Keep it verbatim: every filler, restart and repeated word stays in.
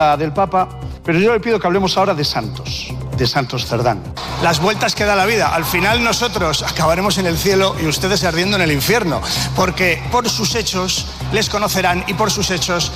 del Papa, pero yo le pido que hablemos ahora de Santos, de Santos Cerdán. Las vueltas que da la vida. Al final nosotros acabaremos en el cielo y ustedes ardiendo en el infierno, porque por sus hechos les conocerán y por sus hechos